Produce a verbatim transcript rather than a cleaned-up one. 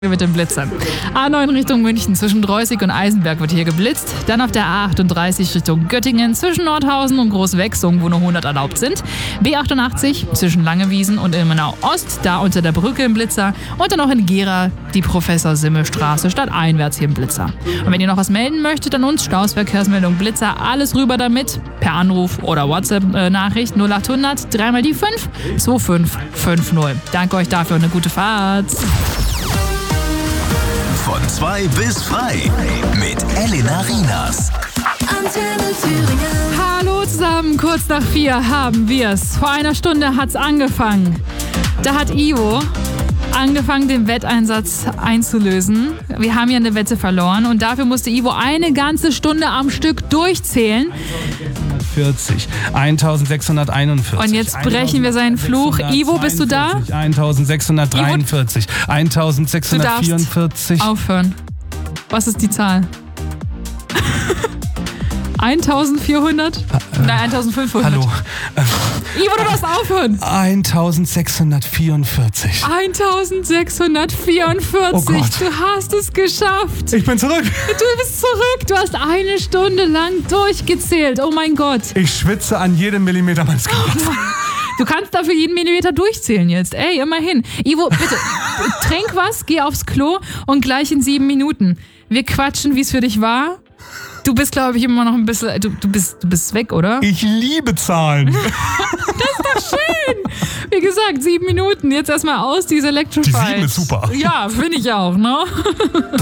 mit den Blitzern. A neun Richtung München, zwischen Dreußig und Eisenberg wird hier geblitzt. Dann auf der A achtunddreißig Richtung Göttingen, zwischen Nordhausen und Großwechsung, wo nur hundert erlaubt sind. B achtundachtzig zwischen Langewiesen und Ilmenau Ost, da unter der Brücke ein Blitzer. Und dann noch in Gera die Professor-Simmel-Straße, stadteinwärts hier ein Blitzer. Und wenn ihr noch was melden möchtet an uns, Staus, Verkehrsmeldung, Blitzer, alles rüber damit, per Anruf oder WhatsApp-Nachricht null achthundert, dreimal die fünf, zwei fünf fünf null. Danke euch dafür und eine gute Fahrt. Von zwei bis frei mit Elena Rienas. Antenne Thüringen. Hallo zusammen, kurz nach vier haben wir's. Vor einer Stunde hat's angefangen. Da hat Ivo angefangen, den Wetteinsatz einzulösen. Wir haben ja eine Wette verloren und dafür musste Ivo eine ganze Stunde am Stück durchzählen. vierzig, eintausendsechshunderteinundvierzig. Und jetzt brechen wir seinen Fluch. Ivo, bist du da? eintausendsechshundertdreiundvierzig, eintausendsechshundertvierundvierzig. Aufhören. Was ist die Zahl? eintausendvierhundert? Äh, Nein, eintausendfünfhundert. Hallo. Ivo, du darfst aufhören. eintausendsechshundertvierundvierzig. eintausendsechshundertvierundvierzig. Oh Gott. Du hast es geschafft. Ich bin zurück. Du bist zurück. Du hast eine Stunde lang durchgezählt. Oh mein Gott. Ich schwitze an jedem Millimeter meines Körpers. Du kannst dafür jeden Millimeter durchzählen jetzt. Ey, immerhin. Ivo, bitte, trink was, geh aufs Klo und gleich in sieben Minuten. Wir quatschen, wie es für dich war. Du bist, glaube ich, immer noch ein bisschen... Du, du, bist, du bist weg, oder? Ich liebe Zahlen. Das ist doch schön. Wie gesagt, sieben Minuten. Jetzt erstmal aus, diese Electrify. Die sieben ist super. Ja, finde ich auch, ne?